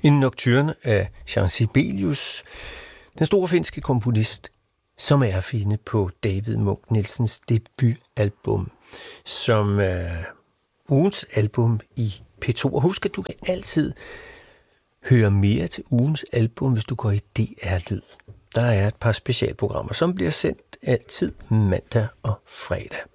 En nocturne af Jean Sibelius, den store finske komponist, som er at finde på David Munch Nielsens debutalbum, som er ugens album i P2. Og husk, at du kan altid høre mere til ugens album, hvis du går i DR-lyd. Der er et par specialprogrammer, som bliver sendt altid mandag og fredag.